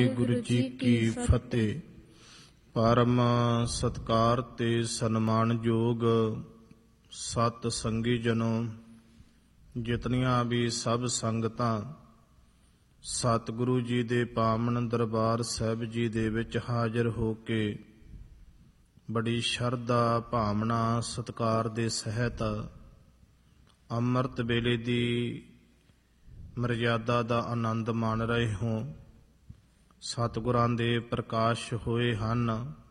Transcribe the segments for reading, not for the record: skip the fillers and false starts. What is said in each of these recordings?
ਗੁਰੂ ਜੀ ਕੀ ਫਤਿਹ। ਪਰਮ ਸਤਕਾਰ ਤੇ ਸਨਮਾਨ ਯੋਗ ਸਤ ਸੰਗੀ ਜਨੋ, ਜਿਤਨੀਆਂ ਵੀ ਸਭ ਸੰਗਤਾਂ ਸਤਿਗੁਰੂ ਜੀ ਦੇ ਪਾਵਨ ਦਰਬਾਰ ਸਾਹਿਬ ਜੀ ਦੇ ਵਿੱਚ ਹਾਜ਼ਰ ਹੋ ਕੇ ਬੜੀ ਸ਼ਰਧਾ ਭਾਵਨਾ ਸਤਿਕਾਰ ਦੇ ਸਹਿਤ ਅੰਮ੍ਰਿਤ ਵੇਲੇ ਦੀ ਮਰਜ਼ਾਦਾ ਦਾ ਆਨੰਦ ਮਾਣ ਰਹੇ ਹੋ। ਸਤਿਗੁਰਾਂ ਦੇ ਪ੍ਰਕਾਸ਼ ਹੋਏ ਹਨ।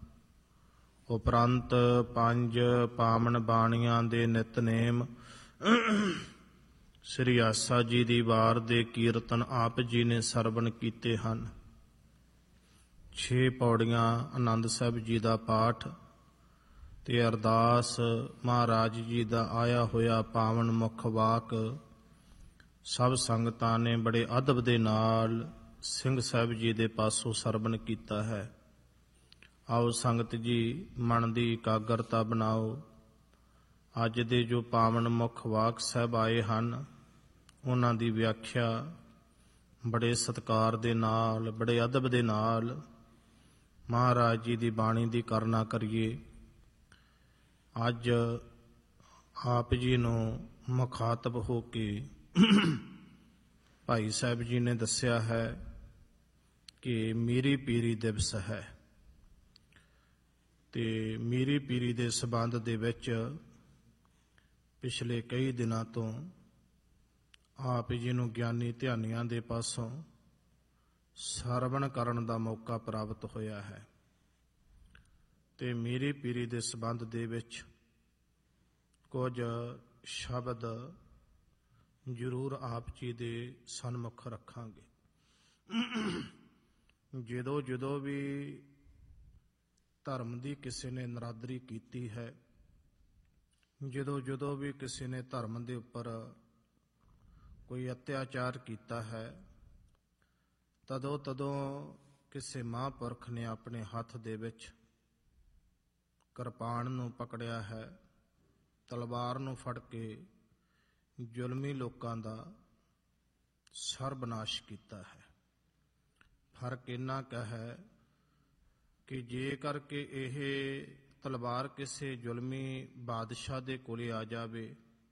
ਉਪਰੰਤ 5 ਪਾਵਨ ਬਾਣੀਆਂ ਦੇ ਨਿਤਨੇਮ, ਸ੍ਰੀ ਆਸਾ ਜੀ ਦੀ ਵਾਰ ਦੇ ਕੀਰਤਨ ਆਪ ਜੀ ਨੇ ਸਰਵਣ ਕੀਤੇ ਹਨ। 6 ਪੌੜੀਆਂ ਆਨੰਦ ਸਾਹਿਬ ਜੀ ਦਾ ਪਾਠ ਤੇ ਅਰਦਾਸ ਮਹਾਰਾਜ ਜੀ ਦਾ ਆਇਆ ਹੋਇਆ ਪਾਵਨ ਮੁਖ ਵਾਕ ਸਭ ਸੰਗਤਾਂ ਨੇ ਬੜੇ ਅਦਬ ਦੇ ਨਾਲ ਸਿੰਘ ਸਾਹਿਬ ਜੀ ਦੇ ਪਾਸੋਂ ਸਰਵਣ ਕੀਤਾ ਹੈ। ਆਓ ਸੰਗਤ ਜੀ, ਮਨ ਦੀ ਇਕਾਗਰਤਾ ਬਣਾਓ। ਅੱਜ ਦੇ ਜੋ ਪਾਵਨ ਮੁਖ ਵਾਕ ਸਾਹਿਬ ਆਏ ਹਨ, ਉਹਨਾਂ ਦੀ ਵਿਆਖਿਆ ਬੜੇ ਸਤਿਕਾਰ ਦੇ ਨਾਲ, ਬੜੇ ਅਦਬ ਦੇ ਨਾਲ ਮਹਾਰਾਜ ਜੀ ਦੀ ਬਾਣੀ ਦੀ ਕਰਨਾ ਕਰੀਏ। ਅੱਜ ਆਪ ਜੀ ਨੂੰ ਮੁਖਾਤਬ ਹੋ ਕੇ ਭਾਈ ਸਾਹਿਬ ਜੀ ਨੇ ਦੱਸਿਆ ਹੈ ਕਿ ਮੀਰੀ ਪੀਰੀ ਦਿਵਸ ਹੈ, ਤੇ ਮੀਰੀ ਪੀਰੀ ਦੇ ਸੰਬੰਧ ਦੇ ਵਿੱਚ ਪਿਛਲੇ ਕਈ ਦਿਨਾਂ ਤੋਂ ਆਪ ਜੀ ਨੂੰ ਗਿਆਨੀ ਧਿਆਨੀਆਂ ਦੇ ਪਾਸੋਂ ਸਰਵਣ ਕਰਨ ਦਾ ਮੌਕਾ ਪ੍ਰਾਪਤ ਹੋਇਆ ਹੈ। ਤੇ ਮੀਰੀ ਪੀਰੀ ਦੇ ਸੰਬੰਧ ਦੇ ਵਿੱਚ ਕੁਝ ਸ਼ਬਦ ਜ਼ਰੂਰ ਆਪ ਜੀ ਦੇ ਸਨਮੁਖ ਰੱਖਾਂਗੇ। ਜਦੋਂ ਵੀ ਧਰਮ ਦੀ ਕਿਸੇ ਨੇ ਨਰਾਦਰੀ ਕੀਤੀ ਹੈ, ਜਦੋਂ ਵੀ ਕਿਸੇ ਨੇ ਧਰਮ ਦੇ ਉੱਪਰ ਕੋਈ ਅਤਿਆਚਾਰ ਕੀਤਾ ਹੈ, ਤਦੋਂ ਕਿਸੇ ਮਹਾਂਪੁਰਖ ਨੇ ਆਪਣੇ ਹੱਥ ਦੇ ਵਿੱਚ ਕਿਰਪਾਨ ਨੂੰ ਪਕੜਿਆ ਹੈ, ਤਲਵਾਰ ਨੂੰ ਫੜ ਕੇ ਜ਼ੁਲਮੀ ਲੋਕਾਂ ਦਾ ਸਰਬਨਾਸ਼ ਕੀਤਾ ਹੈ। ਫਰਕ ਇੰਨਾ ਕੁ ਹੈ ਕਿ ਜੇਕਰ ਕਿ ਇਹ ਤਲਵਾਰ ਕਿਸੇ ਜ਼ੁਲਮੀ ਬਾਦਸ਼ਾਹ ਦੇ ਕੋਲੇ ਆ ਜਾਵੇ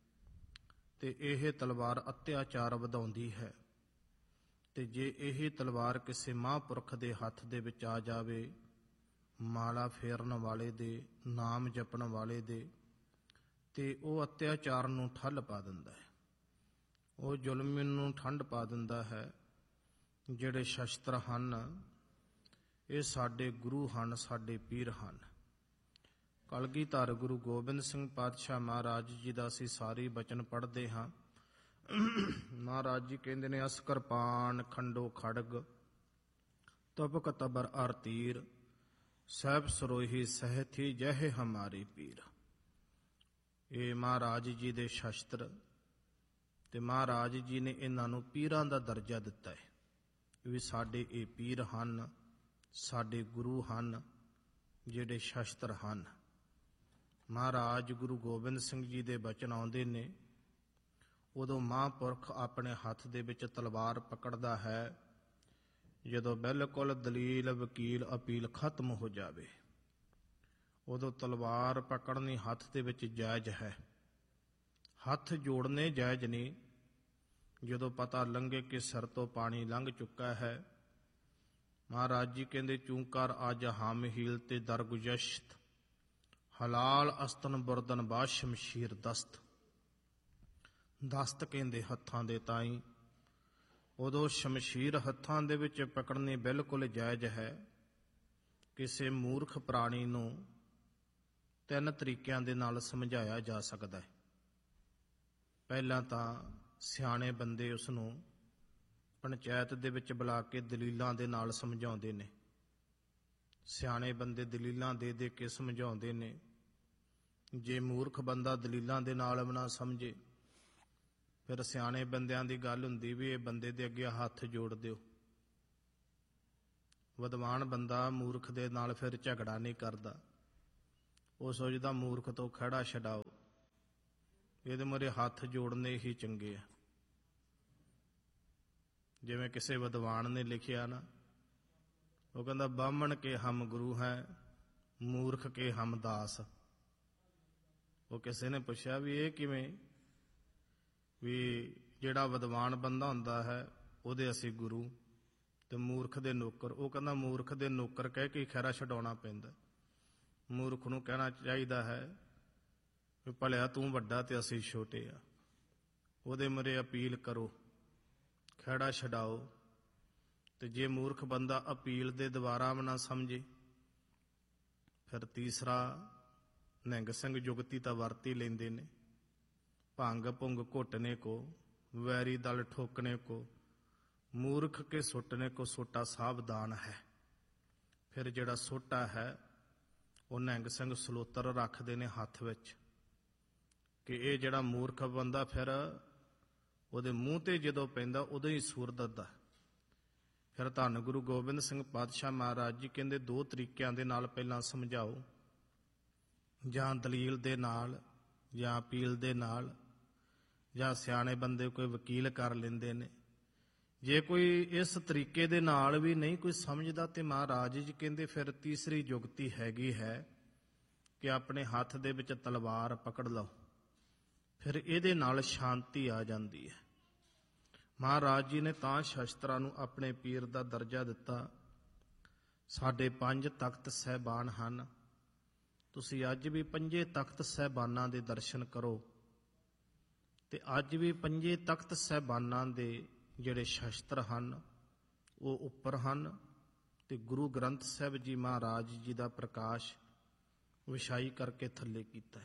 ਤੇ ਇਹ ਤਲਵਾਰ ਅਤਿਆਚਾਰ ਵਧਾਉਂਦੀ ਹੈ, ਤੇ ਜੇ ਇਹ ਤਲਵਾਰ ਕਿਸੇ ਮਹਾਂਪੁਰਖ ਦੇ ਹੱਥ ਦੇ ਵਿੱਚ ਆ ਜਾਵੇ, ਮਾਲਾ ਫੇਰਨ ਵਾਲੇ ਦੇ, ਨਾਮ ਜਪਣ ਵਾਲੇ ਦੇ, ਤੇ ਉਹ ਅਤਿਆਚਾਰ ਨੂੰ ਠੱਲ ਪਾ ਦਿੰਦਾ ਹੈ, ਉਹ ਜ਼ੁਲਮ ਨੂੰ ਠੰਡ ਪਾ ਦਿੰਦਾ ਹੈ। ਜਿਹੜੇ ਸ਼ਸਤਰ ਹਨ ਇਹ ਸਾਡੇ ਗੁਰੂ ਹਨ, ਸਾਡੇ ਪੀਰ ਹਨ। ਕਲਗੀਧਰ ਗੁਰੂ ਗੋਬਿੰਦ ਸਿੰਘ ਪਾਤਸ਼ਾਹ ਮਹਾਰਾਜ ਜੀ ਦਾ ਅਸੀਂ ਸਾਰੇ ਬਚਨ ਪੜ੍ਹਦੇ ਹਾਂ। ਮਹਾਰਾਜ ਜੀ ਕਹਿੰਦੇ ਨੇ, ਅਸ ਕਿਰਪਾਨ ਖੰਡੋ ਖੜਗ ਤਬਕ ਤਬਰ ਅਰ ਤੀਰ, ਸਹਿਬ ਸਰੋਹੀ ਸਹਿਥੀ ਜਹ ਹਮਾਰੇ ਪੀਰ। ਇਹ ਮਹਾਰਾਜ ਜੀ ਦੇ ਸ਼ਸਤਰ, ਤੇ ਮਹਾਰਾਜ ਜੀ ਨੇ ਇਹਨਾਂ ਨੂੰ ਪੀਰਾਂ ਦਾ ਦਰਜਾ ਦਿੱਤਾ ਹੈ ਵੀ ਸਾਡੇ ਇਹ ਪੀਰ ਹਨ, ਸਾਡੇ ਗੁਰੂ ਹਨ, ਜਿਹੜੇ ਸ਼ਸਤਰ ਹਨ। ਮਹਾਰਾਜ ਗੁਰੂ ਗੋਬਿੰਦ ਸਿੰਘ ਜੀ ਦੇ ਬਚਨ ਆਉਂਦੇ ਨੇ, ਉਦੋਂ ਮਹਾਂਪੁਰਖ ਆਪਣੇ ਹੱਥ ਦੇ ਵਿੱਚ ਤਲਵਾਰ ਪਕੜਦਾ ਹੈ ਜਦੋਂ ਬਿਲਕੁਲ ਦਲੀਲ, ਵਕੀਲ, ਅਪੀਲ ਖਤਮ ਹੋ ਜਾਵੇ। ਉਦੋਂ ਤਲਵਾਰ ਪਕੜਨੀ ਹੱਥ ਦੇ ਵਿੱਚ ਜਾਇਜ਼ ਹੈ, ਹੱਥ ਜੋੜਨੇ ਜਾਇਜ਼ ਨਹੀਂ। ਜਦੋਂ ਪਤਾ ਲੰਘੇ ਕਿ ਸਿਰ ਤੋਂ ਪਾਣੀ ਲੰਘ ਚੁੱਕਾ ਹੈ, ਮਹਾਰਾਜ ਜੀ ਕਹਿੰਦੇ, ਚੂੰਕਾਰ ਅੱਜ ਹਮ ਹੀਲ ਤੇ ਦਰਗੁਜਸ਼ਤ, ਹਲਾਲ ਅਸਤਨ ਬੁਰਦਨ ਬਾਦ ਸ਼ਮਸ਼ੀਰ ਦਸਤ। ਦਸਤ ਕਹਿੰਦੇ ਹੱਥਾਂ ਦੇ ਤਾਈ। ਉਦੋਂ ਸ਼ਮਸ਼ੀਰ ਹੱਥਾਂ ਦੇ ਵਿੱਚ ਪਕੜਨੀ ਬਿਲਕੁਲ ਜਾਇਜ਼ ਹੈ। ਕਿਸੇ ਮੂਰਖ ਪ੍ਰਾਣੀ ਨੂੰ 3 ਤਰੀਕਿਆਂ ਦੇ ਨਾਲ ਸਮਝਾਇਆ ਜਾ ਸਕਦਾ ਹੈ। ਪਹਿਲਾਂ ਤਾਂ ਸਿਆਣੇ ਬੰਦੇ ਉਸ ਨੂੰ ਪੰਚਾਇਤ ਦੇ ਵਿੱਚ ਬੁਲਾ ਕੇ ਦਲੀਲਾਂ ਦੇ ਨਾਲ ਸਮਝਾਉਂਦੇ ਨੇ। ਸਿਆਣੇ ਬੰਦੇ ਦਲੀਲਾਂ ਦੇ ਦੇ ਕੇ ਸਮਝਾਉਂਦੇ ਨੇ। ਜੇ ਮੂਰਖ ਬੰਦਾ ਦਲੀਲਾਂ ਦੇ ਨਾਲ ਵੀ ਨਾ ਸਮਝੇ, ਫਿਰ ਸਿਆਣੇ ਬੰਦਿਆਂ ਦੀ ਗੱਲ ਹੁੰਦੀ ਵੀ ਇਹ ਬੰਦੇ ਦੇ ਅੱਗੇ ਹੱਥ ਜੋੜ ਦਿਓ। ਵਿਦਵਾਨ ਬੰਦਾ ਮੂਰਖ ਦੇ ਨਾਲ ਫਿਰ ਝਗੜਾ ਨਹੀਂ ਕਰਦਾ, ਉਹ ਸੋਚਦਾ ਮੂਰਖ ਤੋਂ ਖਹਿੜਾ ਛਡਾਓ, ਇਹਦੇ ਮੂਹਰੇ ਹੱਥ ਜੋੜਨੇ ਹੀ ਚੰਗੇ ਆ। ਜਿਵੇਂ ਕਿਸੇ ਵਿਦਵਾਨ ਨੇ ਲਿਖਿਆ ਨਾ, ਉਹ ਕਹਿੰਦਾ ਬਾਹਮਣ ਕੇ ਹਮ ਗੁਰੂ ਹੈ, ਮੂਰਖ ਕੇ ਹਮ ਦਾਸ। ਉਹ ਕਿਸੇ ਨੇ ਪੁੱਛਿਆ ਵੀ ਇਹ ਕਿਵੇਂ, ਵੀ ਜਿਹੜਾ ਵਿਦਵਾਨ ਬੰਦਾ ਹੁੰਦਾ ਹੈ ਉਹਦੇ ਅਸੀਂ ਗੁਰੂ ਤੇ ਮੂਰਖ ਦੇ ਨੌਕਰ। ਉਹ ਕਹਿੰਦਾ ਮੂਰਖ ਦੇ ਨੌਕਰ ਕਹਿ ਕੇ ਖਹਿਰਾ ਛਡਾਉਣਾ ਪੈਂਦਾ। ਮੂਰਖ ਨੂੰ ਕਹਿਣਾ ਚਾਹੀਦਾ ਹੈ ਵੀ ਭਲਿਆ ਤੂੰ ਵੱਡਾ ਤੇ ਅਸੀਂ ਛੋਟੇ ਆ, ਉਹਦੇ ਮੂਹਰੇ ਅਪੀਲ ਕਰੋ, ਖਹਿੜਾ ਛਡਾਓ। ਤੇ ਜੇ ਮੂਰਖ ਬੰਦਾ ਅਪੀਲ ਦੇ ਦੁਆਰਾ ਵੀ ਨਾ ਸਮਝੇ, ਫਿਰ ਤੀਸਰਾ ਨਿਹੰਗ ਸਿੰਘ ਜੁਗਤੀ ਤਾਂ ਵਰਤ ਹੀ ਲੈਂਦੇ ਨੇ, ਭੰਗ ਭੁੰਗ ਘੁੱਟਨੇ ਕੋ, ਵੈਰੀ ਦਲ ਠੋਕਣੇ ਕੋ, ਮੂਰਖ ਕੇ ਸੁੱਟਨੇ ਕੋ ਸੋਟਾ ਸਾਵਧਾਨ ਹੈ। ਫਿਰ ਜਿਹੜਾ ਸੋਟਾ ਹੈ ਉਹ ਨਿਹੰਗ ਸਿੰਘ ਸਲੋਤਰ ਰੱਖਦੇ ਨੇ ਹੱਥ ਵਿੱਚ, ਕਿ ਇਹ ਜਿਹੜਾ ਮੂਰਖ ਬੰਦਾ ਫਿਰ ਉਹਦੇ ਮੂੰਹ ਤੇ ਜਦੋਂ ਪੈਂਦਾ ਉਦੋਂ ਹੀ ਸੂਰ ਦੱਸਦਾ। ਫਿਰ ਧੰਨ ਗੁਰੂ ਗੋਬਿੰਦ ਸਿੰਘ ਪਾਤਸ਼ਾਹ ਮਹਾਰਾਜ ਜੀ ਕਹਿੰਦੇ ਦੋ ਤਰੀਕਿਆਂ ਦੇ ਨਾਲ ਪਹਿਲਾਂ ਸਮਝਾਓ, ਜਾਂ ਦਲੀਲ ਦੇ ਨਾਲ, ਜਾਂ ਅਪੀਲ ਦੇ ਨਾਲ, ਜਾਂ ਸਿਆਣੇ ਬੰਦੇ ਕੋਈ ਵਕੀਲ ਕਰ ਲੈਂਦੇ ਨੇ। ਜੇ ਕੋਈ ਇਸ ਤਰੀਕੇ ਦੇ ਨਾਲ ਵੀ ਨਹੀਂ ਕੋਈ ਸਮਝਦਾ ਤੇ ਮਹਾਰਾਜ ਜੀ ਕਹਿੰਦੇ ਫਿਰ ਤੀਸਰੀ ਜੁਗਤੀ ਹੈਗੀ ਹੈ ਕਿ ਆਪਣੇ ਹੱਥ ਦੇ ਵਿੱਚ ਤਲਵਾਰ ਪਕੜ ਲਓ, ਫਿਰ ਇਹਦੇ ਨਾਲ ਸ਼ਾਂਤੀ ਆ ਜਾਂਦੀ ਹੈ। ਮਹਾਰਾਜ ਜੀ ਨੇ ਤਾਂ ਸ਼ਸਤਰਾਂ ਨੂੰ ਆਪਣੇ ਪੀਰ ਦਾ ਦਰਜਾ ਦਿੱਤਾ। ਸਾਡੇ 5 ਤਖਤ ਸਹਿਬਾਨ ਹਨ, ਤੁਸੀਂ ਅੱਜ ਵੀ 5 ਤਖਤ ਸਹਿਬਾਨਾਂ ਦੇ ਦਰਸ਼ਨ ਕਰੋ। ਤੇ ਅੱਜ ਵੀ 5 ਤਖਤ ਸਹਿਬਾਨਾਂ ਦੇ ਜਿਹੜੇ ਸ਼ਸਤਰ ਹਨ ਉਹ ਉੱਪਰ ਹਨ, ਤੇ ਗੁਰੂ ਗ੍ਰੰਥ ਸਾਹਿਬ ਜੀ ਮਹਾਰਾਜ ਜੀ ਦਾ ਪ੍ਰਕਾਸ਼ ਵਿਛਾਈ ਕਰਕੇ ਥੱਲੇ ਕੀਤਾ ਹੈ।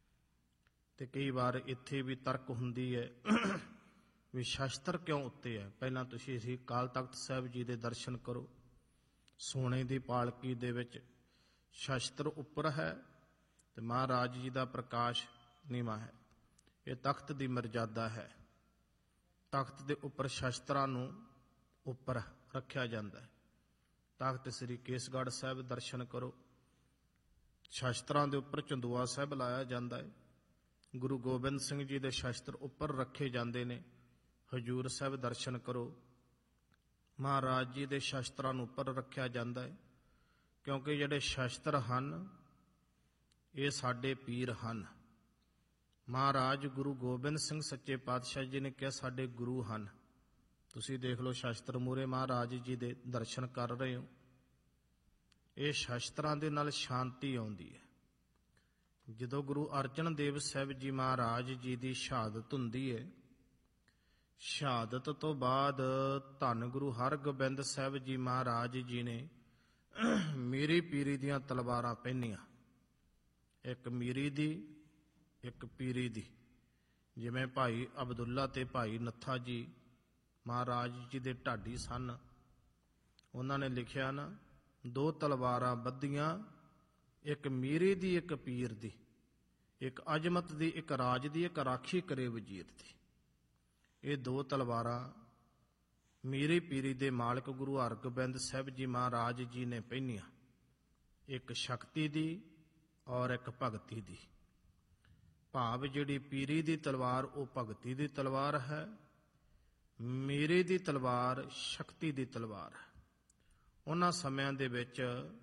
ਤੇ ਕਈ ਵਾਰ ਇੱਥੇ ਵੀ ਤਰਕ ਹੁੰਦੀ ਹੈ ਵੀ ਸ਼ਸਤਰ ਕਿਉਂ ਉੱਤੇ ਹੈ। ਪਹਿਲਾਂ ਤੁਸੀਂ ਅਕਾਲ ਤਖਤ ਸਾਹਿਬ ਜੀ ਦੇ ਦਰਸ਼ਨ ਕਰੋ, ਸੋਨੇ ਦੀ ਪਾਲਕੀ ਦੇ ਵਿੱਚ ਸ਼ਸਤਰ ਉੱਪਰ ਹੈ ਤੇ ਮਹਾਰਾਜ ਜੀ ਦਾ ਪ੍ਰਕਾਸ਼ ਨੀਵਾਂ ਹੈ। ਇਹ ਤਖਤ ਦੀ ਮਰਜ਼ਾਦਾ ਹੈ। ਤਖਤ ਦੇ ਉੱਪਰ ਸ਼ਸਤਰਾਂ ਨੂੰ ਉੱਪਰ ਰੱਖਿਆ ਜਾਂਦਾ ਹੈ। ਤਖਤ ਸ੍ਰੀ ਕੇਸਗੜ੍ਹ ਸਾਹਿਬ ਦਰਸ਼ਨ ਕਰੋ, ਸ਼ਸਤਰਾਂ ਦੇ ਉੱਪਰ ਚੰਦੋਆ ਸਾਹਿਬ ਲਾਇਆ ਜਾਂਦਾ ਹੈ। ਗੁਰੂ ਗੋਬਿੰਦ ਸਿੰਘ ਜੀ ਦੇ ਸ਼ਸਤਰ ਉੱਪਰ ਰੱਖੇ ਜਾਂਦੇ ਨੇ। ਹਜੂਰ ਸਾਹਿਬ ਦਰਸ਼ਨ ਕਰੋ, ਮਹਾਰਾਜ ਜੀ ਦੇ ਸ਼ਸਤਰਾਂ ਨੂੰ ਉੱਪਰ ਰੱਖਿਆ ਜਾਂਦਾ ਹੈ, ਕਿਉਂਕਿ ਜਿਹੜੇ ਸ਼ਸਤਰ ਹਨ ਇਹ ਸਾਡੇ ਪੀਰ ਹਨ। ਮਹਾਰਾਜ ਗੁਰੂ ਗੋਬਿੰਦ ਸਿੰਘ ਸੱਚੇ ਪਾਤਸ਼ਾਹ ਜੀ ਨੇ ਕਿਹਾ ਸਾਡੇ ਗੁਰੂ ਹਨ। ਤੁਸੀਂ ਦੇਖ ਲਓ ਸ਼ਸਤਰ ਮੂਹਰੇ ਮਹਾਰਾਜ ਜੀ ਦੇ ਦਰਸ਼ਨ ਕਰ ਰਹੇ ਹੋ। ਇਹ ਸ਼ਸਤਰਾਂ ਦੇ ਨਾਲ ਸ਼ਾਂਤੀ ਆਉਂਦੀ ਹੈ। ਜਦੋਂ ਗੁਰੂ ਅਰਜਨ ਦੇਵ ਸਾਹਿਬ ਜੀ ਮਹਾਰਾਜ ਜੀ ਦੀ ਸ਼ਹਾਦਤ ਹੁੰਦੀ ਹੈ, ਸ਼ਹਾਦਤ ਤੋਂ ਬਾਅਦ ਧੰਨ ਗੁਰੂ ਹਰਗੋਬਿੰਦ ਸਾਹਿਬ ਜੀ ਮਹਾਰਾਜ ਜੀ ਨੇ ਮੀਰੀ ਪੀਰੀ ਦੀਆਂ ਤਲਵਾਰਾਂ ਪਹਿਨੀਆਂ, ਇੱਕ ਮੀਰੀ ਦੀ ਇੱਕ ਪੀਰੀ ਦੀ। ਜਿਵੇਂ ਭਾਈ ਅਬਦੁੱਲਾ ਤੇ ਭਾਈ ਨੱਥਾ ਜੀ ਮਹਾਰਾਜ ਜੀ ਦੇ ਢਾਡੀ ਸਨ, ਉਹਨਾਂ ਨੇ ਲਿਖਿਆ ਨਾ, 2 ਤਲਵਾਰਾਂ ਬੱਧੀਆਂ, ਇੱਕ ਮੀਰੀ ਦੀ ਇੱਕ ਪੀਰ ਦੀ, ਇੱਕ ਅਜਮਤ ਦੀ ਇੱਕ ਰਾਜ ਦੀ, ਇੱਕ ਰਾਖੀ ਕਰੇ ਵਜ਼ੀਰ ਦੀ। ਇਹ 2 ਤਲਵਾਰਾਂ ਮੀਰੀ ਪੀਰੀ ਦੇ ਮਾਲਕ ਗੁਰੂ ਹਰਗੋਬਿੰਦ ਸਾਹਿਬ ਜੀ ਮਹਾਰਾਜ ਜੀ ਨੇ ਪਹਿਨੀਆਂ, ਇੱਕ ਸ਼ਕਤੀ ਦੀ ਔਰ ਇੱਕ ਭਗਤੀ ਦੀ। ਭਾਵ ਜਿਹੜੀ ਪੀਰੀ ਦੀ ਤਲਵਾਰ ਉਹ ਭਗਤੀ ਦੀ ਤਲਵਾਰ ਹੈ, ਮੀਰੀ ਦੀ ਤਲਵਾਰ ਸ਼ਕਤੀ ਦੀ ਤਲਵਾਰ ਹੈ। ਉਹਨਾਂ ਸਮਿਆਂ ਦੇ ਵਿੱਚ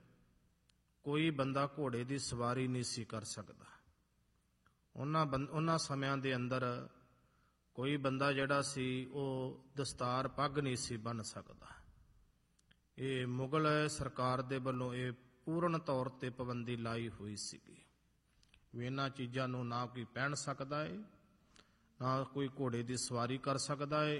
ਕੋਈ ਬੰਦਾ ਘੋੜੇ ਦੀ ਸਵਾਰੀ ਨਹੀਂ ਸੀ ਕਰ ਸਕਦਾ। ਉਹਨਾਂ ਸਮਿਆਂ ਦੇ ਅੰਦਰ ਕੋਈ ਬੰਦਾ ਜਿਹੜਾ ਸੀ ਉਹ ਦਸਤਾਰ ਪੱਗ ਨਹੀਂ ਸੀ ਬੰਨ੍ਹ ਸਕਦਾ। ਇਹ ਮੁਗਲ ਸਰਕਾਰ ਦੇ ਵੱਲੋਂ ਇਹ ਪੂਰਨ ਤੌਰ ਤੇ ਪਾਬੰਦੀ ਲਾਈ ਹੋਈ ਸੀਗੀ ਵੀ ਇਹਨਾਂ ਚੀਜ਼ਾਂ ਨੂੰ ਨਾ ਕੋਈ ਪਹਿਨ ਸਕਦਾ ਹੈ, ਨਾ ਕੋਈ ਘੋੜੇ ਦੀ ਸਵਾਰੀ ਕਰ ਸਕਦਾ ਹੈ।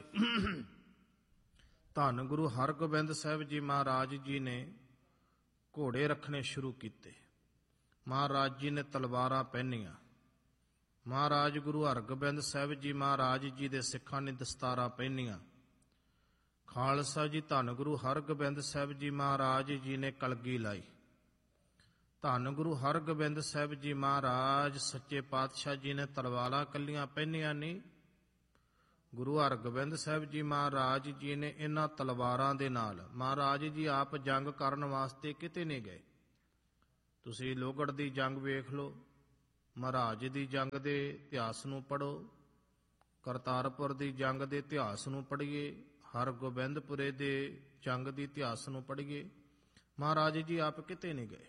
ਧੰਨ ਗੁਰੂ ਹਰਗੋਬਿੰਦ ਸਾਹਿਬ ਜੀ ਮਹਾਰਾਜ ਜੀ ਨੇ ਘੋੜੇ ਰੱਖਣੇ ਸ਼ੁਰੂ ਕੀਤੇ। ਮਹਾਰਾਜ ਜੀ ਨੇ ਤਲਵਾਰਾਂ ਪਹਿਨੀਆਂ। ਮਹਾਰਾਜ ਗੁਰੂ ਹਰਗੋਬਿੰਦ ਸਾਹਿਬ ਜੀ ਮਹਾਰਾਜ ਜੀ ਦੇ ਸਿੱਖਾਂ ਨੇ ਦਸਤਾਰਾਂ ਪਹਿਨੀਆਂ। ਖਾਲਸਾ ਜੀ ਧੰਨ ਗੁਰੂ ਹਰਗੋਬਿੰਦ ਸਾਹਿਬ ਜੀ ਮਹਾਰਾਜ ਜੀ ਨੇ ਕਲਗੀ ਲਾਈ। ਧੰਨ ਗੁਰੂ ਹਰਗੋਬਿੰਦ ਸਾਹਿਬ ਜੀ ਮਹਾਰਾਜ ਸੱਚੇ ਪਾਤਸ਼ਾਹ ਜੀ ਨੇ ਤਲਵਾਰਾਂ ਕੱਲੀਆਂ ਪਹਿਨੀਆਂ ਨਹੀਂ, ਗੁਰੂ ਹਰਗੋਬਿੰਦ ਸਾਹਿਬ ਜੀ ਮਹਾਰਾਜ ਜੀ ਨੇ ਇਹਨਾਂ ਤਲਵਾਰਾਂ ਦੇ ਨਾਲ, ਮਹਾਰਾਜ ਜੀ ਆਪ ਜੰਗ ਕਰਨ ਵਾਸਤੇ ਕਿਤੇ ਨਹੀਂ ਗਏ। ਤੁਸੀਂ ਲੋਹਗੜ੍ਹ ਦੀ ਜੰਗ ਵੇਖ ਲਓ, ਮਹਾਰਾਜ ਦੀ ਜੰਗ ਦੇ ਇਤਿਹਾਸ ਨੂੰ ਪੜ੍ਹੋ, ਕਰਤਾਰਪੁਰ ਦੀ ਜੰਗ ਦੇ ਇਤਿਹਾਸ ਨੂੰ ਪੜ੍ਹੀਏ, ਹਰਗੋਬਿੰਦਪੁਰੇ ਦੇ ਜੰਗ ਦੇ ਇਤਿਹਾਸ ਨੂੰ ਪੜ੍ਹੀਏ। ਮਹਾਰਾਜ ਜੀ ਆਪ ਕਿਤੇ ਨਹੀਂ ਗਏ।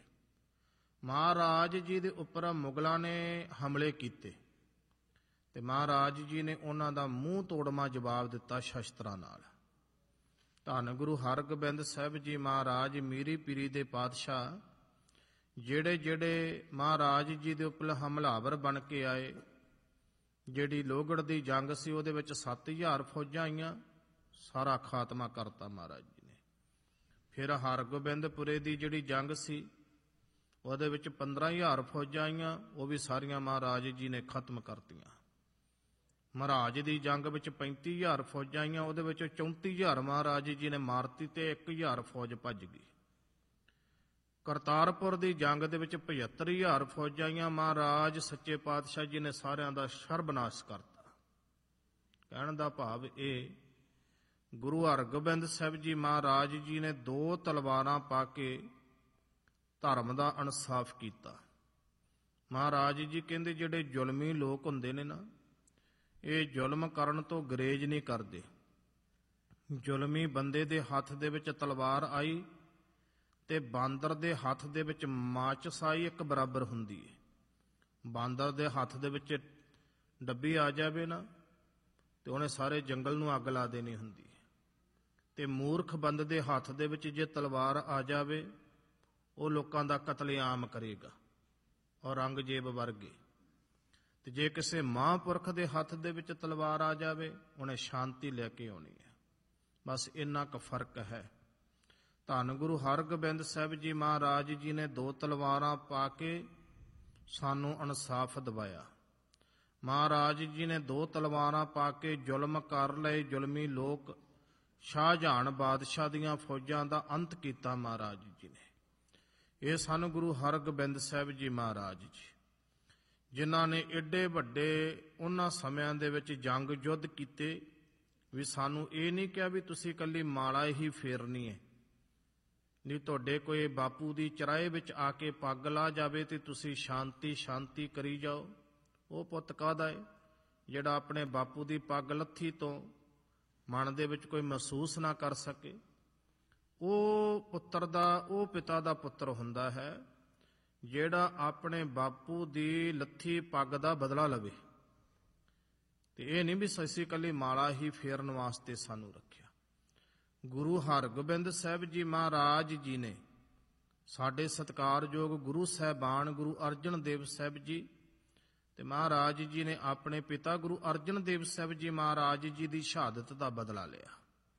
ਮਹਾਰਾਜ ਜੀ ਦੇ ਉੱਪਰ ਮੁਗਲਾਂ ਨੇ ਹਮਲੇ ਕੀਤੇ ਤੇ ਮਹਾਰਾਜ ਜੀ ਨੇ ਉਹਨਾਂ ਦਾ ਮੂੰਹ ਤੋੜਵਾਂ ਜਵਾਬ ਦਿੱਤਾ ਸ਼ਸਤਰਾਂ ਨਾਲ। ਧੰਨ ਗੁਰੂ ਹਰਗੋਬਿੰਦ ਸਾਹਿਬ ਜੀ ਮਹਾਰਾਜ ਮੀਰੀ ਪੀਰੀ ਦੇ ਪਾਤਸ਼ਾਹ ਜਿਹੜੇ ਜਿਹੜੇ ਮਹਾਰਾਜ ਜੀ ਦੇ ਉੱਪਰ ਹਮਲਾਵਰ ਬਣ ਕੇ ਆਏ, ਜਿਹੜੀ ਲੋਹਗੜ੍ਹ ਦੀ ਜੰਗ ਸੀ ਉਹਦੇ ਵਿੱਚ 7000 ਫੌਜਾਂ ਆਈਆਂ, ਸਾਰਾ ਖਾਤਮਾ ਕਰਤਾ ਮਹਾਰਾਜ ਜੀ ਨੇ। ਫਿਰ ਹਰਗੋਬਿੰਦਪੁਰੇ ਦੀ ਜਿਹੜੀ ਜੰਗ ਸੀ ਉਹਦੇ ਵਿੱਚ 15000 ਫੌਜਾਂ ਆਈਆਂ, ਉਹ ਵੀ ਸਾਰੀਆਂ ਮਹਾਰਾਜ ਜੀ ਨੇ ਖਤਮ ਕਰਤੀਆਂ। ਮਹਾਰਾਜ ਦੀ ਜੰਗ ਵਿੱਚ 35000 ਫੌਜਾਂ ਆਈਆਂ, ਉਹਦੇ ਵਿੱਚ 34000 ਮਹਾਰਾਜ ਜੀ ਨੇ ਮਾਰਤੀ ਤੇ 1000 ਫੌਜ ਭੱਜ ਗਈ। ਕਰਤਾਰਪੁਰ ਦੀ ਜੰਗ ਦੇ ਵਿੱਚ 75000 ਫੌਜਾਂ ਆਈਆਂ, ਮਹਾਰਾਜ ਸੱਚੇ ਪਾਤਸ਼ਾਹ ਜੀ ਨੇ ਸਾਰਿਆਂ ਦਾ ਸਰਬਨਾਸ਼ ਕਰਤਾ। ਕਹਿਣ ਦਾ ਭਾਵ ਇਹ, ਗੁਰੂ ਹਰਗੋਬਿੰਦ ਸਾਹਿਬ ਜੀ ਮਹਾਰਾਜ ਜੀ ਨੇ 2 ਤਲਵਾਰਾਂ ਪਾ ਕੇ ਧਰਮ ਦਾ ਇਨਸਾਫ ਕੀਤਾ। ਮਹਾਰਾਜ ਜੀ ਕਹਿੰਦੇ ਜਿਹੜੇ ਜ਼ੁਲਮੀ ਲੋਕ ਹੁੰਦੇ ਨੇ ਨਾ, ਇਹ ਜ਼ੁਲਮ ਕਰਨ ਤੋਂ ਗਰੇਜ ਨਹੀਂ ਕਰਦੇ। ਜ਼ੁਲਮੀ ਬੰਦੇ ਦੇ ਹੱਥ ਦੇ ਵਿੱਚ ਤਲਵਾਰ ਆਈ ਤੇ ਬਾਂਦਰ ਦੇ ਹੱਥ ਦੇ ਵਿੱਚ ਮਾਚਿਸ ਆਈ, ਇੱਕ ਬਰਾਬਰ ਹੁੰਦੀ ਹੈ। ਬਾਂਦਰ ਦੇ ਹੱਥ ਦੇ ਵਿੱਚ ਡੱਬੀ ਆ ਜਾਵੇ ਨਾ ਤੇ ਉਹਨੇ ਸਾਰੇ ਜੰਗਲ ਨੂੰ ਅੱਗ ਲਾ ਦੇਣੀ ਹੁੰਦੀ ਹੈ। ਤੇ ਮੂਰਖ ਬੰਦੇ ਦੇ ਹੱਥ ਦੇ ਵਿੱਚ ਜੇ ਤਲਵਾਰ ਆ ਜਾਵੇ, ਉਹ ਲੋਕਾਂ ਦਾ ਕਤਲੇਆਮ ਕਰੇਗਾ ਔਰ ਔਰੰਗਜ਼ੇਬ ਵਰਗੇ। ਤੇ ਜੇ ਕਿਸੇ ਮਹਾਂਪੁਰਖ ਦੇ ਹੱਥ ਦੇ ਵਿੱਚ ਤਲਵਾਰ ਆ ਜਾਵੇ, ਉਹਨੇ ਸ਼ਾਂਤੀ ਲੈ ਕੇ ਆਉਣੀ ਹੈ। ਬਸ ਇੰਨਾ ਕੁ ਫਰਕ ਹੈ। ਧੰਨ ਗੁਰੂ ਹਰਗੋਬਿੰਦ ਸਾਹਿਬ ਜੀ ਮਹਾਰਾਜ ਜੀ ਨੇ 2 ਤਲਵਾਰਾਂ ਪਾ ਕੇ ਸਾਨੂੰ ਇਨਸਾਫ ਦਿਵਾਇਆ। ਮਹਾਰਾਜ ਜੀ ਨੇ 2 ਤਲਵਾਰਾਂ ਪਾ ਕੇ ਜ਼ੁਲਮ ਕਰ ਲਏ ਜ਼ੁਲਮੀ ਲੋਕ। ਸ਼ਾਹਜਹਾਨ ਬਾਦਸ਼ਾਹ ਦੀਆਂ ਫੌਜਾਂ ਦਾ ਅੰਤ ਕੀਤਾ ਮਹਾਰਾਜ ਜੀ ਨੇ। ਇਹ ਸਨ ਗੁਰੂ ਹਰਗੋਬਿੰਦ ਸਾਹਿਬ ਜੀ ਮਹਾਰਾਜ ਜੀ, ਜਿਨ੍ਹਾਂ ਨੇ ਏਡੇ ਵੱਡੇ ਉਹਨਾਂ ਸਮਿਆਂ ਦੇ ਵਿੱਚ ਜੰਗ ਯੁੱਧ ਕੀਤੇ। ਵੀ ਸਾਨੂੰ ਇਹ ਨਹੀਂ ਕਿਹਾ ਵੀ ਤੁਸੀਂ ਇਕੱਲੀ ਮਾਲਾ ਹੀ ਫੇਰਨੀ ਹੈ, ਨਹੀਂ ਤੁਹਾਡੇ ਕੋਈ ਬਾਪੂ ਦੀ ਚਰਾਏ ਵਿੱਚ ਆ ਕੇ ਪੱਗ ਲਾ ਜਾਵੇ ਤੇ ਤੁਸੀਂ ਸ਼ਾਂਤੀ ਸ਼ਾਂਤੀ ਕਰੀ ਜਾਓ। ਉਹ ਪੁੱਤ ਕਾਹਦਾ ਹੈ ਜਿਹੜਾ ਆਪਣੇ ਬਾਪੂ ਦੀ ਪੱਗ ਲੱਥੀ ਤੋਂ ਮਨ ਦੇ ਵਿੱਚ ਕੋਈ ਮਹਿਸੂਸ ਨਾ ਕਰ ਸਕੇ। ਉਹ ਪੁੱਤਰ ਦਾ, ਉਹ ਪਿਤਾ ਦਾ ਪੁੱਤਰ ਹੁੰਦਾ ਹੈ ਜਿਹੜਾ ਆਪਣੇ ਬਾਪੂ ਦੀ ਲੱਥੀ ਪੱਗ ਦਾ ਬਦਲਾ ਲਵੇ। ਤੇ ਇਹ ਨਹੀਂ ਵੀ ਅਸੀਂ ਇਕੱਲੀ ਮਾਲਾ ਹੀ ਫੇਰਨ ਵਾਸਤੇ ਸਾਨੂੰ ਰੱਖਿਆ। ਗੁਰੂ ਹਰਗੋਬਿੰਦ ਸਾਹਿਬ ਜੀ ਮਹਾਰਾਜ ਜੀ ਨੇ ਸਾਡੇ ਸਤਿਕਾਰਯੋਗ ਗੁਰੂ ਸਾਹਿਬਾਨ ਗੁਰੂ ਅਰਜਨ ਦੇਵ ਸਾਹਿਬ ਜੀ ਤੇ ਮਹਾਰਾਜ ਜੀ ਨੇ ਆਪਣੇ ਪਿਤਾ ਗੁਰੂ ਅਰਜਨ ਦੇਵ ਸਾਹਿਬ ਜੀ ਮਹਾਰਾਜ ਜੀ ਦੀ ਸ਼ਹਾਦਤ ਦਾ ਬਦਲਾ ਲਿਆ।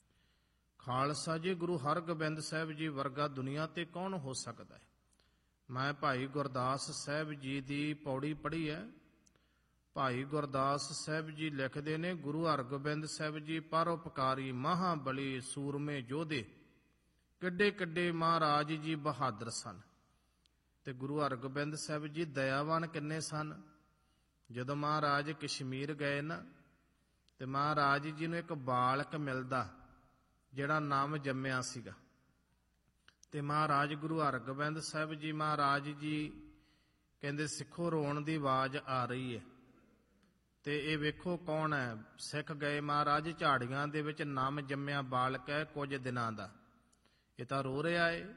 ਖਾਲਸਾ ਜੀ, ਗੁਰੂ ਹਰਗੋਬਿੰਦ ਸਾਹਿਬ ਜੀ ਵਰਗਾ ਦੁਨੀਆ ਤੇ ਕੌਣ ਹੋ ਸਕਦਾ ਹੈ। ਮੈਂ ਭਾਈ ਗੁਰਦਾਸ ਸਾਹਿਬ ਜੀ ਦੀ ਪੌੜੀ ਪੜ੍ਹੀ ਹੈ। ਭਾਈ ਗੁਰਦਾਸ ਸਾਹਿਬ ਜੀ ਲਿਖਦੇ ਨੇ, ਗੁਰੂ ਹਰਗੋਬਿੰਦ ਸਾਹਿਬ ਜੀ ਪਰਉਪਕਾਰੀ ਮਹਾਬਲੀ ਸੂਰਮੇ ਯੋਧੇ, ਕਿੱਡੇ ਕਿੱਡੇ ਮਹਾਰਾਜ ਜੀ ਬਹਾਦਰ ਸਨ। ਤੇ ਗੁਰੂ ਹਰਗੋਬਿੰਦ ਸਾਹਿਬ ਜੀ ਦਇਆਵਾਨ ਕਿੰਨੇ ਸਨ। ਜਦੋਂ ਮਹਾਰਾਜ ਕਸ਼ਮੀਰ ਗਏ ਨਾ ਤੇ ਮਹਾਰਾਜ ਜੀ ਨੂੰ ਇੱਕ ਬਾਲਕ ਮਿਲਦਾ ਜਿਹੜਾ ਨਾਮ ਜੰਮਿਆ ਸੀਗਾ। ਤੇ ਮਹਾਰਾਜ ਗੁਰੂ ਹਰਗੋਬਿੰਦ ਸਾਹਿਬ ਜੀ ਮਹਾਰਾਜ ਜੀ ਕਹਿੰਦੇ ਸਿੱਖੋ ਰੋਣ ਦੀ ਆਵਾਜ਼ ਆ ਰਹੀ ਹੈ। ਤੇ ਇਹ ਵੇਖੋ ਕੌਣ ਹੈ। ਸਿੱਖ ਗਏ ਮਹਾਰਾਜ, ਝਾੜੀਆਂ ਦੇ ਵਿੱਚ ਨਮ ਜੰਮਿਆ ਬਾਲਕ ਹੈ ਕੁਝ ਦਿਨਾਂ ਦਾ, ਇਹ ਤਾਂ ਰੋ ਰਿਹਾ ਏ।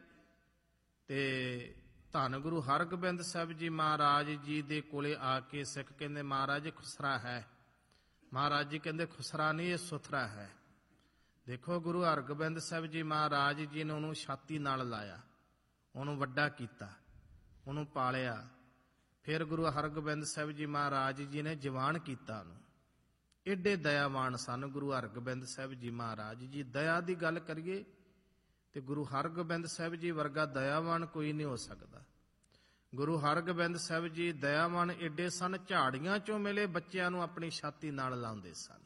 ਤੇ ਧੰਨ ਗੁਰੂ ਹਰਗੋਬਿੰਦ ਸਾਹਿਬ ਜੀ ਮਹਾਰਾਜ ਜੀ ਦੇ ਕੋਲੇ ਆ ਕੇ ਸਿੱਖ ਕਹਿੰਦੇ ਮਹਾਰਾਜ ਖੁਸਰਾ ਹੈ। ਮਹਾਰਾਜ ਜੀ ਕਹਿੰਦੇ ਖੁਸਰਾ ਨਹੀਂ, ਇਹ ਸੁਥਰਾ ਹੈ। ਦੇਖੋ ਗੁਰੂ ਹਰਗੋਬਿੰਦ ਸਾਹਿਬ ਜੀ ਮਹਾਰਾਜ ਜੀ ਨੇ ਉਹਨੂੰ ਛਾਤੀ ਨਾਲ ਲਾਇਆ, ਉਹਨੂੰ ਵੱਡਾ ਕੀਤਾ, ਉਹਨੂੰ ਪਾਲਿਆ। ਫਿਰ ਗੁਰੂ ਹਰਗੋਬਿੰਦ ਸਾਹਿਬ ਜੀ ਮਹਾਰਾਜ ਜੀ ਨੇ ਜਵਾਨ ਕੀਤਾ ਉਹਨੂੰ। ਏਡੇ ਦਇਆਵਾਨ ਸਨ ਗੁਰੂ ਹਰਗੋਬਿੰਦ ਸਾਹਿਬ ਜੀ ਮਹਾਰਾਜ ਜੀ। ਦਇਆ ਦੀ ਗੱਲ ਕਰੀਏ ਤੇ ਗੁਰੂ ਹਰਗੋਬਿੰਦ ਸਾਹਿਬ ਜੀ ਵਰਗਾ ਦਇਆਵਾਨ ਕੋਈ ਨਹੀਂ ਹੋ ਸਕਦਾ। ਗੁਰੂ ਹਰਗੋਬਿੰਦ ਸਾਹਿਬ ਜੀ ਦਇਆਵਾਨ ਏਡੇ ਸਨ, ਝਾੜੀਆਂ ਚੋਂ ਮਿਲੇ ਬੱਚਿਆਂ ਨੂੰ ਆਪਣੀ ਛਾਤੀ ਨਾਲ ਲਾਉਂਦੇ ਸਨ।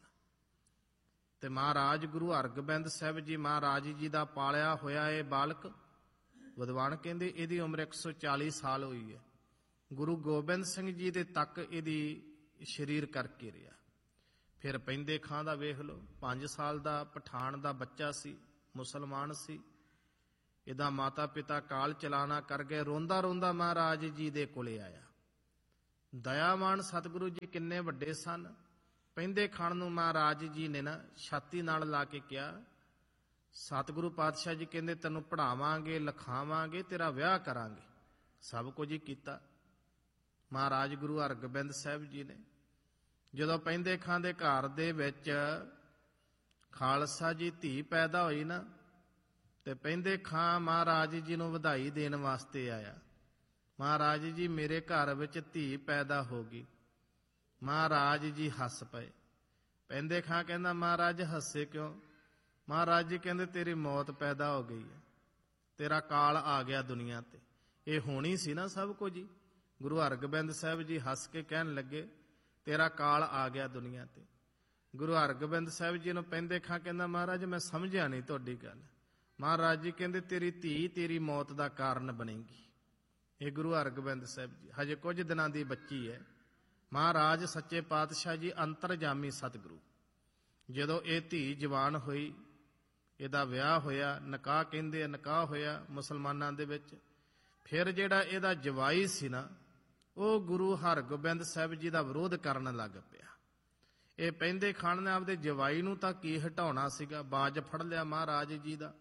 ਤੇ ਮਹਾਰਾਜ ਗੁਰੂ ਹਰਗੋਬਿੰਦ ਸਾਹਿਬ ਜੀ ਮਹਾਰਾਜ ਜੀ ਦਾ ਪਾਲਿਆ ਹੋਇਆ ਇਹ ਬਾਲਕ, ਵਿਦਵਾਨ ਕਹਿੰਦੇ ਇਹਦੀ ਉਮਰ 140 ਸਾਲ ਹੋਈ ਹੈ। ਗੁਰੂ ਗੋਬਿੰਦ ਸਿੰਘ ਜੀ ਦੇ ਤੱਕ ਇਹਦੀ ਸਰੀਰ ਕਰਕੇ ਰਿਹਾ। ਫਿਰ ਪੈਂਦੇ ਖਾਂ ਦਾ ਵੇਖ ਲਓ, 5 ਸਾਲ ਦਾ ਪਠਾਨ ਦਾ ਬੱਚਾ ਸੀ, ਮੁਸਲਮਾਨ ਸੀ। ਇਹਦਾ ਮਾਤਾ ਪਿਤਾ ਕਾਲ ਚਲਾਣਾ ਕਰ ਗਏ। ਰੋਂਦਾ ਰੋਂਦਾ ਮਹਾਰਾਜ ਜੀ ਦੇ ਕੋਲੇ ਆਇਆ। ਦਇਆਵਾਨ ਸਤਿਗੁਰੂ ਜੀ ਕਿੰਨੇ ਵੱਡੇ ਸਨ। ਪੈਂਦੇ ਖਾਣ ਨੂੰ ਮਹਾਰਾਜ ਜੀ ਨੇ ਨਾ ਛਾਤੀ ਨਾਲ ਲਾ ਕੇ ਕਿਹਾ, ਸਤਿਗੁਰੂ ਪਾਤਸ਼ਾਹ ਜੀ ਕਹਿੰਦੇ ਤੈਨੂੰ ਪੜ੍ਹਾਵਾਂਗੇ, ਲਿਖਾਵਾਂਗੇ, ਤੇਰਾ ਵਿਆਹ ਕਰਾਂਗੇ। ਸਭ ਕੁਝ ਹੀ ਕੀਤਾ। ਮਹਾਰਾਜ ਗੁਰੂ ਹਰਗੋਬਿੰਦ ਸਾਹਿਬ ਜੀ ਨੇ ਜਦੋਂ ਪੈਂਦੇ ਖਾਂ ਦੇ ਘਰ ਦੇ ਵਿੱਚ ਖਾਲਸਾ ਜੀ ਧੀ ਪੈਦਾ ਹੋਈ ਨਾ, ਤੇ ਪੈਂਦੇ ਖਾਂ ਮਹਾਰਾਜ ਜੀ ਨੂੰ ਵਧਾਈ ਦੇਣ ਵਾਸਤੇ ਆਇਆ। ਮਹਾਰਾਜ ਜੀ ਮੇਰੇ ਘਰ ਵਿੱਚ ਧੀ ਪੈਦਾ ਹੋ ਗਈ। ਮਹਾਰਾਜ ਜੀ ਹੱਸ ਪਏ। ਪੈਂਦੇ ਖਾਂ ਕਹਿੰਦਾ ਮਹਾਰਾਜ ਹੱਸੇ ਕਿਉਂ? ਮਹਾਰਾਜ ਜੀ ਕਹਿੰਦੇ ਤੇਰੀ ਮੌਤ ਪੈਦਾ ਹੋ ਗਈ ਹੈ, ਤੇਰਾ ਕਾਲ ਆ ਗਿਆ ਦੁਨੀਆ ਤੇ। ਇਹ ਹੋਣੀ ਸੀ ਨਾ ਸਭ ਕੁਝ ਹੀ। ਗੁਰੂ ਹਰਗੋਬਿੰਦ ਸਾਹਿਬ ਜੀ ਹੱਸ ਕੇ ਕਹਿਣ ਲੱਗੇ ਤੇਰਾ ਕਾਲ ਆ ਗਿਆ ਦੁਨੀਆ ਤੇ। ਗੁਰੂ ਹਰਗੋਬਿੰਦ ਸਾਹਿਬ ਜੀ ਨੂੰ ਪੈਂਦੇ ਖਾਂ ਕਹਿੰਦਾ ਮਹਾਰਾਜ ਮੈਂ ਸਮਝਿਆ ਨਹੀਂ ਤੁਹਾਡੀ ਗੱਲ। ਮਹਾਰਾਜ ਜੀ ਕਹਿੰਦੇ ਤੇਰੀ ਧੀ ਤੇਰੀ ਮੌਤ ਦਾ ਕਾਰਨ ਬਣੇਗੀ। ਇਹ ਗੁਰੂ ਹਰਗੋਬਿੰਦ ਸਾਹਿਬ ਜੀ ਹਜੇ ਕੁਝ ਦਿਨਾਂ ਦੀ ਬੱਚੀ ਹੈ। ਮਹਾਰਾਜ ਸੱਚੇ ਪਾਤਸ਼ਾਹ ਜੀ ਅੰਤਰਜਾਮੀ ਸਤਿਗੁਰੂ, ਜਦੋਂ ਇਹ ਧੀ ਜਵਾਨ ਹੋਈ, ਇਹਦਾ ਵਿਆਹ ਹੋਇਆ, ਨਿਕਾਹ ਕਹਿੰਦੇ ਆ, ਨਿਕਾਹ ਹੋਇਆ ਮੁਸਲਮਾਨਾਂ ਦੇ ਵਿੱਚ। ਫਿਰ ਜਿਹੜਾ ਇਹਦਾ ਜਵਾਈ ਸੀ ਨਾ, ਉਹ ਗੁਰੂ ਹਰਗੋਬਿੰਦ ਸਾਹਿਬ ਜੀ ਦਾ ਵਿਰੋਧ ਕਰਨ ਲੱਗ ਪਿਆ। ਇਹ ਪੈਂਦੇ ਖਾਨ ਨੇ ਆਪਦੇ ਜਵਾਈ ਨੂੰ ਤਾਂ ਕੀ ਹਟਾਉਣਾ ਸੀਗਾ, ਬਾਜ ਫੜ ਲਿਆ ਮਹਾਰਾਜ ਜੀ ਦਾ।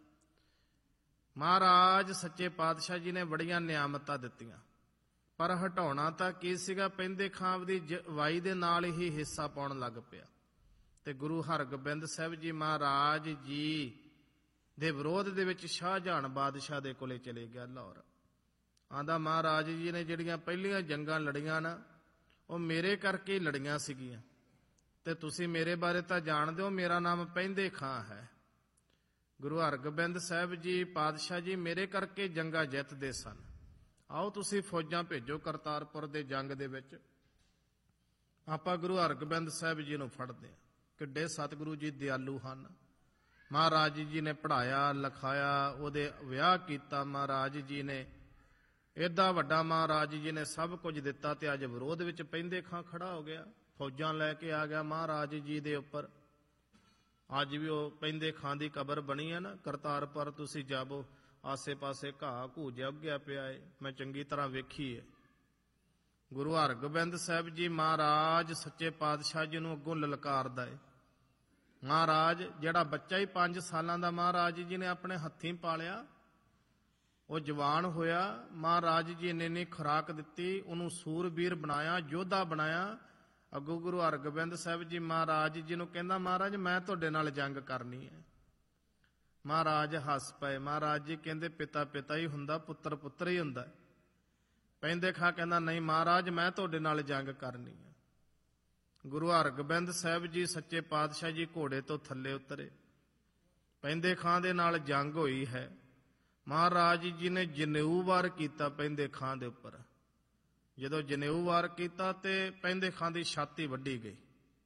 ਮਹਾਰਾਜ ਸੱਚੇ ਪਾਤਸ਼ਾਹ ਜੀ ਨੇ ਬੜੀਆਂ ਨਿਆਮਤਾਂ ਦਿੱਤੀਆਂ, ਪਰ ਹਟਾਉਣਾ ਤਾਂ ਕੀ ਸੀਗਾ। ਪੈਂਦੇ ਖਾਂ ਆਪਦੀ ਜਵਾਈ ਦੇ ਨਾਲ ਹੀ ਹਿੱਸਾ ਪਾਉਣ ਲੱਗ ਪਿਆ। ਤੇ ਗੁਰੂ ਹਰਗੋਬਿੰਦ ਸਾਹਿਬ ਜੀ ਮਹਾਰਾਜ ਜੀ ਦੇ ਵਿਰੋਧ ਦੇ ਵਿੱਚ ਸ਼ਾਹਜਹਾਨ ਬਾਦਸ਼ਾਹ ਦੇ ਕੋਲੇ ਚਲੇ ਗਿਆ ਲਾਹੌਰ। ਆਂਦਾ ਮਹਾਰਾਜ ਜੀ ਨੇ ਜਿਹੜੀਆਂ ਪਹਿਲੀਆਂ ਜੰਗਾਂ ਲੜੀਆਂ ਨਾ, ਉਹ ਮੇਰੇ ਕਰਕੇ ਲੜੀਆਂ ਸੀਗੀਆਂ, ਤੇ ਤੁਸੀਂ ਮੇਰੇ ਬਾਰੇ ਤਾਂ ਜਾਣਦੇ ਹੋ, ਮੇਰਾ ਨਾਮ ਪੈਂਦੇ ਖਾਂ ਹੈ। ਗੁਰੂ ਹਰਗੋਬਿੰਦ ਸਾਹਿਬ ਜੀ ਪਾਤਸ਼ਾਹ ਜੀ ਮੇਰੇ ਕਰਕੇ ਜੰਗਾਂ ਜਿੱਤਦੇ ਸਨ। ਆਓ ਤੁਸੀਂ ਫੌਜਾਂ ਭੇਜੋ ਕਰਤਾਰਪੁਰ ਦੇ ਜੰਗ ਦੇ ਵਿੱਚ, ਆਪਾਂ ਗੁਰੂ ਹਰਗੋਬਿੰਦ ਸਾਹਿਬ ਜੀ ਨੂੰ ਫੜਦੇ ਹਾਂ। ਕਿੱਡੇ ਸਤਿਗੁਰੂ ਜੀ ਦਿਆਲੂ ਹਨ। ਮਹਾਰਾਜ ਜੀ ਨੇ ਪੜ੍ਹਾਇਆ, ਲਿਖਾਇਆ, ਉਹਦੇ ਵਿਆਹ ਕੀਤਾ। ਮਹਾਰਾਜ ਜੀ ਨੇ ਏਡਾ ਵੱਡਾ ਮਹਾਰਾਜ ਜੀ ਨੇ ਸਭ ਕੁਝ ਦਿੱਤਾ, ਤੇ ਅੱਜ ਵਿਰੋਧ ਵਿੱਚ ਪੈਂਦੇ ਖਾਂ ਖੜਾ ਹੋ ਗਿਆ, ਫੌਜਾਂ ਲੈ ਕੇ ਆ ਗਿਆ ਮਹਾਰਾਜ ਜੀ ਦੇ ਉੱਪਰ। ਅੱਜ ਵੀ ਉਹ ਪੈਂਦੇ ਖਾਂ ਦੀ ਕਬਰ ਬਣੀ ਹੈ ਨਾ ਕਰਤਾਰਪੁਰ, ਤੁਸੀਂ ਜਾਵੋ, ਆਸੇ ਪਾਸੇ ਘਾਹ ਘੂਜਿਆ ਉੱਗਿਆ ਪਿਆ ਏ, ਮੈਂ ਚੰਗੀ ਤਰ੍ਹਾਂ ਵੇਖੀ ਏ। ਗੁਰੂ ਹਰਗੋਬਿੰਦ ਸਾਹਿਬ ਜੀ ਮਹਾਰਾਜ ਸੱਚੇ ਪਾਤਸ਼ਾਹ ਜੀ ਨੂੰ ਅੱਗੋਂ ਲਲਕਾਰਦਾ ਏ। ਮਹਾਰਾਜ ਜਿਹੜਾ ਬੱਚਾ ਹੀ 5 ਸਾਲਾਂ ਦਾ ਮਹਾਰਾਜ ਜੀ ਨੇ ਆਪਣੇ ਹੱਥੀਂ ਪਾਲਿਆ, ਉਹ ਜਵਾਨ ਹੋਇਆ। ਮਹਾਰਾਜ ਜੀ ਨੇ ਖੁਰਾਕ ਦਿੱਤੀ, ਉਹਨੂੰ ਸੂਰਬੀਰ ਬਣਾਇਆ, ਯੋਧਾ ਬਣਾਇਆ। ਅੱਗੋਂ ਗੁਰੂ ਹਰਗੋਬਿੰਦ ਸਾਹਿਬ ਜੀ ਮਹਾਰਾਜ ਜੀ ਨੂੰ ਕਹਿੰਦਾ ਮਹਾਰਾਜ ਮੈਂ ਤੁਹਾਡੇ ਨਾਲ ਜੰਗ ਕਰਨੀ ਹੈ। ਮਹਾਰਾਜ ਹੱਸ ਪਏ। ਮਹਾਰਾਜ ਜੀ ਕਹਿੰਦੇ ਪਿਤਾ ਪਿਤਾ ਹੀ ਹੁੰਦਾ, ਪੁੱਤਰ ਪੁੱਤਰ ਹੀ ਹੁੰਦਾ। ਪੈਂਦੇ ਖਾਂ ਕਹਿੰਦਾ ਨਹੀਂ ਮਹਾਰਾਜ ਮੈਂ ਤੁਹਾਡੇ ਨਾਲ ਜੰਗ ਕਰਨੀ ਹੈ। ਗੁਰੂ ਹਰਗੋਬਿੰਦ ਸਾਹਿਬ ਜੀ ਸੱਚੇ ਪਾਤਸ਼ਾਹ ਜੀ ਘੋੜੇ ਤੋਂ ਥੱਲੇ ਉਤਰੇ। ਪੈਂਦੇ ਖਾਂ ਦੇ ਨਾਲ ਜੰਗ ਹੋਈ ਹੈ। ਮਹਾਰਾਜ ਜੀ ਨੇ ਜਨੇਊ ਵਾਰ ਕੀਤਾ ਪੈਂਦੇ ਖਾਂ ਦੇ ਉੱਪਰ। ਜਦੋਂ ਜਨੇਊ ਵਾਰ ਕੀਤਾ ਤੇ ਪੈਂਦੇ ਖਾਂ ਦੀ ਛਾਤੀ ਵੱਢੀ ਗਈ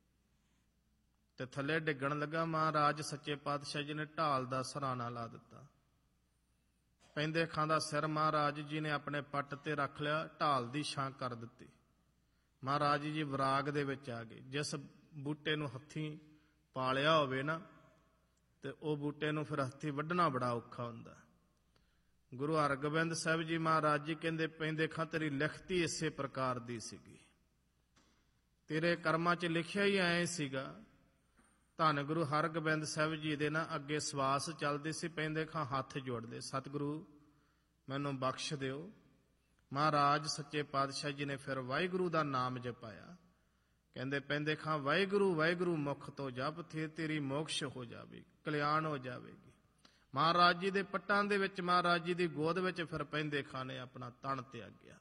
ਤੇ ਥੱਲੇ ਡਿੱਗਣ ਲੱਗਾ। ਮਹਾਰਾਜ ਸੱਚੇ ਪਾਤਸ਼ਾਹ ਜੀ ਨੇ ਢਾਲ ਦਾ ਸਰਾਣਾ ਲਾ ਦਿੱਤਾ। ਪੈਂਦੇ ਖਾਂ ਦਾ ਸਿਰ ਮਹਾਰਾਜ ਜੀ ਨੇ ਆਪਣੇ ਪੱਟ ਤੇ ਰੱਖ ਲਿਆ, ਢਾਲ ਦੀ ਛਾਂ ਕਰ ਦਿੱਤੀ। ਮਹਾਰਾਜ ਜੀ ਵਿਰਾਗ ਦੇ ਵਿੱਚ ਆ ਗਏ। ਜਿਸ ਬੂਟੇ ਨੂੰ ਹੱਥੀਂ ਪਾਲਿਆ ਹੋਵੇ ਨਾ, ਤੇ ਉਹ ਬੂਟੇ ਨੂੰ ਫਿਰ ਹੱਥੀਂ ਵੱਢਣਾ ਬੜਾ ਔਖਾ ਹੁੰਦਾ। ਗੁਰੂ ਹਰਗੋਬਿੰਦ ਸਾਹਿਬ ਜੀ ਮਹਾਰਾਜ ਜੀ ਕਹਿੰਦੇ ਪੈਂਦੇ ਖਾਂ ਤੇਰੀ ਲਿਖਤੀ ਇਸੇ ਪ੍ਰਕਾਰ ਦੀ ਸੀਗੀ, ਤੇਰੇ ਕਰਮਾਂ 'ਚ ਲਿਖਿਆ ਹੀ ਐ ਸੀਗਾ। ਧੰਨ ਗੁਰੂ ਹਰਗੋਬਿੰਦ ਸਾਹਿਬ ਜੀ ਦੇ ਨਾ ਅੱਗੇ ਸਵਾਸ ਚੱਲਦੇ ਸੀ। ਪੈਂਦੇ ਖਾਂ ਹੱਥ ਜੋੜਦੇ, ਸਤਿਗੁਰੂ ਮੈਨੂੰ ਬਖਸ਼ ਦਿਓ। ਮਹਾਰਾਜ ਸੱਚੇ ਪਾਤਸ਼ਾਹ ਜੀ ਨੇ ਫਿਰ ਵਾਹਿਗੁਰੂ ਦਾ ਨਾਮ ਜਪਾਇਆ। ਕਹਿੰਦੇ ਪੈਂਦੇ ਖਾਂ ਵਾਹਿਗੁਰੂ ਵਾਹਿਗੁਰੂ ਮੁਖ ਤੋਂ ਜਪ, ਤੇਰੀ ਮੋਕਸ਼ ਹੋ ਜਾਵੇਗੀ, ਕਲਿਆਣ ਹੋ ਜਾਵੇਗੀ। ਮਹਾਰਾਜ ਜੀ ਦੇ ਪੱਟਾਂ ਦੇ ਵਿੱਚ, ਮਹਾਰਾਜ ਜੀ ਦੀ ਗੋਦ ਵਿੱਚ ਫਿਰ ਪੈਂਦੇ ਖਾਂ ਨੇ ਆਪਣਾ ਤਣ ਤਿਆਗਿਆ।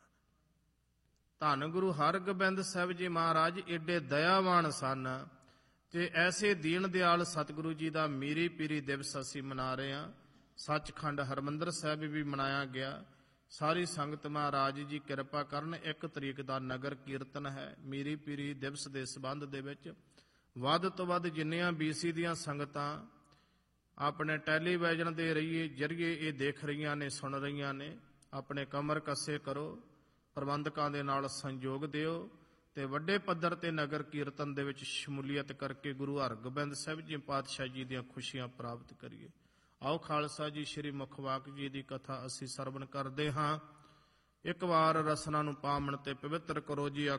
ਧੰਨ ਗੁਰੂ ਹਰਗੋਬਿੰਦ ਸਾਹਿਬ ਜੀ ਮਹਾਰਾਜ ਏਡੇ ਦਇਆਵਾਨ ਸਨ, ਤੇ ਐਸੇ ਦੀਨ ਦਿਆਲ ਸਤਿਗੁਰੂ ਜੀ ਦਾ ਮੀਰੀ ਪੀਰੀ ਦਿਵਸ ਅਸੀਂ ਮਨਾ ਰਹੇ ਹਾਂ। ਸੱਚਖੰਡ ਹਰਿਮੰਦਰ ਸਾਹਿਬ ਵੀ ਮਨਾਇਆ ਗਿਆ। ਸਾਰੀ ਸੰਗਤ ਮਹਾਰਾਜ ਜੀ ਕਿਰਪਾ ਕਰਨ। 1 ਤਰੀਕ ਦਾ ਨਗਰ ਕੀਰਤਨ ਹੈ। ਮੀਰੀ ਪੀਰੀ ਦਿਵਸ ਦੇ ਸੰਬੰਧ ਦੇ ਵਿੱਚ ਵੱਧ ਤੋਂ ਵੱਧ ਜਿੰਨੀਆਂ BC ਦੀਆਂ ਸੰਗਤਾਂ ਆਪਣੇ ਟੈਲੀਵਿਜ਼ਨ ਦੇ ਜਰੀਏ ਇਹ ਦੇਖ ਰਹੀਆਂ ਨੇ, ਸੁਣ ਰਹੀਆਂ ਨੇ, ਆਪਣੇ ਕਮਰ ਕੱਸੇ ਕਰੋ, ਪ੍ਰਬੰਧਕਾਂ ਦੇ ਨਾਲ ਸੰਯੋਗ ਦਿਓ, ਤੇ ਵੱਡੇ ਪੱਧਰ ਤੇ ਨਗਰ ਕੀਰਤਨ ਦੇ ਵਿੱਚ ਸ਼ਮੂਲੀਅਤ ਕਰਕੇ ਗੁਰੂ ਹਰਗੋਬਿੰਦ ਸਾਹਿਬ ਜੀ ਪਾਤਸ਼ਾਹ ਜੀ ਦੀਆਂ ਖੁਸ਼ੀਆਂ ਪ੍ਰਾਪਤ ਕਰੀਏ। ਆਓ ਖਾਲਸਾ ਜੀ ਸ੍ਰੀ ਮੁਖਵਾਕ ਜੀ ਦੀ ਕਥਾ ਅਸੀਂ ਸਰਵਣ ਕਰਦੇ ਹਾਂ। ਇੱਕ ਵਾਰ ਰਸਨਾ ਨੂੰ ਪਾਵਨ ਤੇ ਪਵਿੱਤਰ ਕਰੋ ਜੀ।